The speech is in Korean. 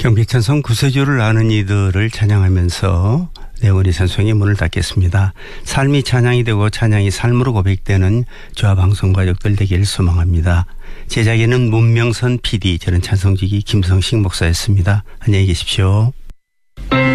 경배찬송 구세주를 아는 이들을 찬양하면서 내원의 찬송이 문을 닫겠습니다. 삶이 찬양이 되고 찬양이 삶으로 고백되는 저와 방송 가족들 되길 소망합니다. 제작에는 문명선 PD, 저는 찬송지기 김성식 목사였습니다. 안녕히 계십시오.